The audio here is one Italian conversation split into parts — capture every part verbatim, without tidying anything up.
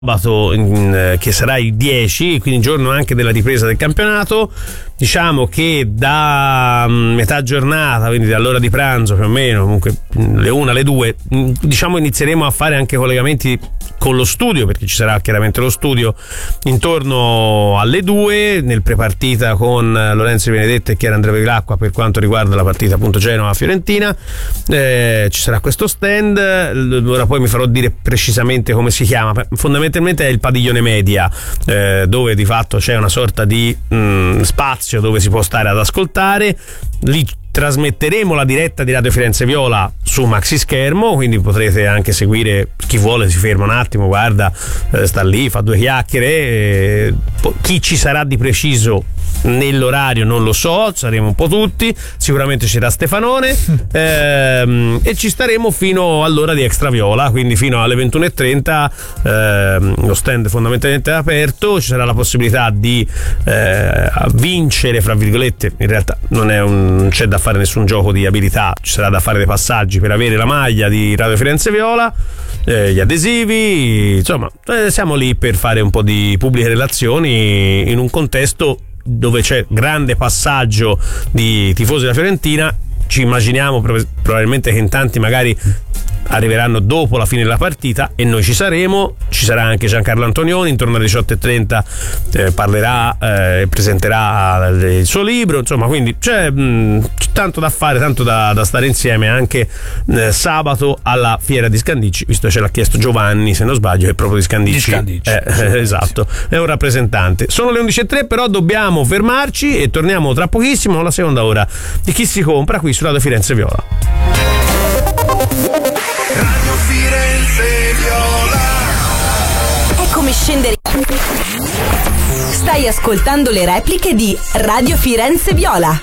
sabato in, che sarà il dieci, quindi il giorno anche della ripresa del campionato. Diciamo che da metà giornata, quindi dall'ora di pranzo più o meno, comunque le una, le due, diciamo inizieremo a fare anche collegamenti con lo studio, perché ci sarà chiaramente lo studio intorno alle due nel prepartita con Lorenzo Benedetto e Chiara Andrea Bevilacqua per quanto riguarda la partita appunto Genova-Fiorentina. Eh, ci sarà questo stand, ora poi mi farò dire precisamente come si chiama. Fondamentalmente è il padiglione media, eh, dove di fatto c'è una sorta di mh, spazio dove si può stare ad ascoltare. Lì trasmetteremo la diretta di Radio Firenze Viola su maxi schermo, quindi potrete anche seguire. Chi vuole si ferma un attimo, guarda, eh, sta lì, fa due chiacchiere. Eh, chi ci sarà di preciso nell'orario non lo so, saremo un po' tutti, sicuramente c'era Stefanone, ehm, e ci staremo fino all'ora di Extra Viola, quindi fino alle ventuno e trenta. Ehm, lo stand fondamentalmente è aperto, ci sarà la possibilità di eh, vincere, fra virgolette, in realtà non, è un, non c'è da fare nessun gioco di abilità, ci sarà da fare dei passaggi per avere la maglia di Radio Firenze Viola, eh, gli adesivi, insomma eh, siamo lì per fare un po' di pubbliche relazioni in un contesto dove c'è grande passaggio di tifosi della Fiorentina. Ci immaginiamo probabilmente che in tanti magari arriveranno dopo la fine della partita e noi ci saremo. Ci sarà anche Giancarlo Antonioni, intorno alle diciotto e trenta eh, parlerà e eh, presenterà il suo libro, insomma, quindi c'è, mh, c'è tanto da fare, tanto da, da stare insieme anche eh, sabato alla fiera di Scandicci, visto che ce l'ha chiesto Giovanni, se non sbaglio, è proprio di Scandicci, di Scandicci. Eh, eh, esatto, è un rappresentante. Sono le undici e tre, però dobbiamo fermarci e torniamo tra pochissimo alla seconda ora di Chi si compra qui su Radio Firenze Viola. Radio Firenze Viola. È come scendere. Stai ascoltando le repliche di Radio Firenze Viola.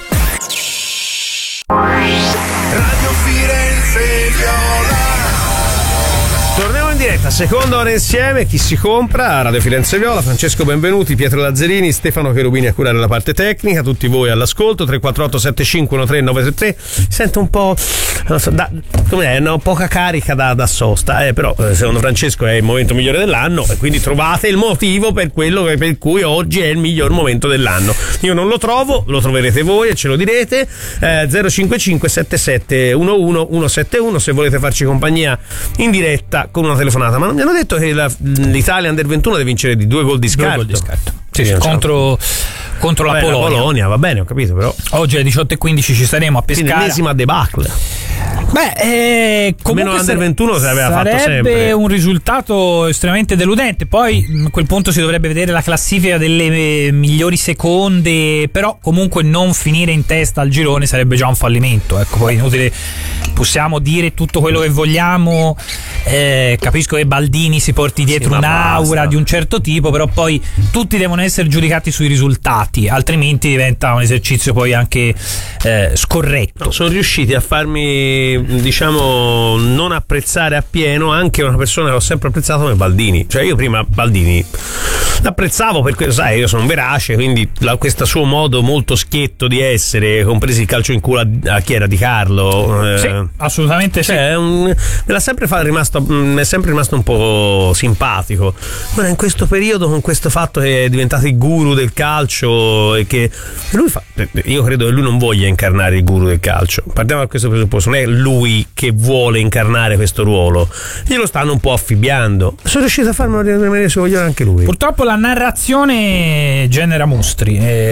Radio Firenze Viola. Torniamo in diretta, seconda ora insieme, Chi si compra, Radio Firenze Viola. Francesco Benvenuti, Pietro Lazzarini, Stefano Cherubini a curare la parte tecnica, tutti voi all'ascolto. Tre quattro otto sette cinque uno tre nove tre tre. Sento un po', non so, da, com'è, una poca carica da, da sosta, eh, però secondo Francesco è il momento migliore dell'anno e quindi trovate il motivo per quello che, per cui oggi è il miglior momento dell'anno. Io non lo trovo, lo troverete voi e ce lo direte. eh, zero cinque cinque sette sette uno uno uno sette uno se volete farci compagnia in diretta con una telefonata. Ma non mi hanno detto che la, l'Italia Under ventuno deve vincere di due gol di scarto? Due gol di scarto. Sì, sì, sì, contro, contro la, Vabbè, Polonia. la Polonia, va bene, ho capito, però Oggi alle diciotto e quindici ci saremo a Pescara. l'ennesima debacle. Beh, eh, comunque Under ventuno se aveva sarebbe fatto sempre un risultato estremamente deludente. Poi a quel punto si dovrebbe vedere la classifica delle migliori seconde, però comunque non finire in testa al girone sarebbe già un fallimento. Ecco, poi inutile, possiamo dire tutto quello che vogliamo. Eh, capisco che Baldini si porti dietro sì, un'aura basta. di un certo tipo, però poi tutti devono essere giudicati sui risultati, altrimenti diventa un esercizio poi anche eh, scorretto. No, sono riusciti a farmi, diciamo, non apprezzare appieno anche una persona che ho sempre apprezzato come Baldini. Cioè io prima Baldini l'apprezzavo perché, sai, io sono verace, quindi la, questo suo modo molto schietto di essere, compresi il calcio in culo a, a chi era Di Carlo, eh, Sì, assolutamente sì. cioè, un, me l'ha sempre fa, rimasto, mi è sempre rimasto un po' simpatico. Ora in questo periodo, con questo fatto che è diventato il guru del calcio e che lui fa, io credo che lui non voglia incarnare il guru del calcio. Partiamo da questo presupposto, non è lui che vuole incarnare questo ruolo, glielo stanno un po' affibbiando. Sono riuscito a farmelo rimanere su coglione anche lui. Purtroppo la narrazione genera mostri,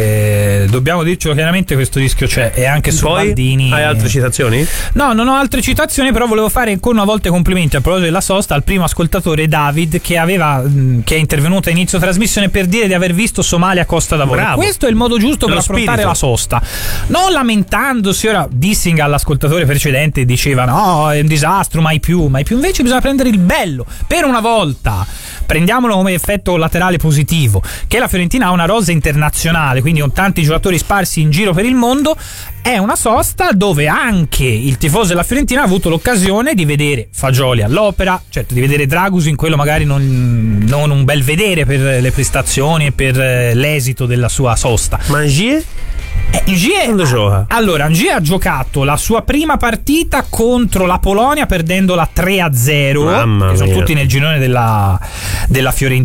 e dobbiamo dircelo chiaramente, questo rischio c'è, e anche su Poi, Baldini. hai altre citazioni? No, non ho altre citazioni, però volevo fare ancora una volta i complimenti a proposito della sosta al primo ascoltatore David, che aveva che è intervenuto a inizio trasmissione per dire di aver visto Somalia-Costa d'Avorio. Bravo. Questo è il modo giusto per Lo affrontare spirito. la sosta, non lamentandosi. Ora Dissing all'ascoltatore precedente diceva no, è un disastro, mai più, mai più. Invece bisogna prendere il bello, per una volta prendiamolo come effetto collaterale positivo, che la Fiorentina ha una rosa internazionale, quindi con tanti giocatori sparsi in giro per il mondo. È una sosta dove anche il tifoso della Fiorentina ha avuto l'occasione di vedere Fagioli all'opera, certo di vedere Dragus in quello magari non, non un bel vedere per le prestazioni e per l'esito della sua sosta. Mangier? Eh, Ngie, Quando gioca? Allora, Ngie ha giocato la sua prima partita contro la Polonia perdendola tre a zero. Mamma che sono mia. tutti nel girone della, della Fiorentina.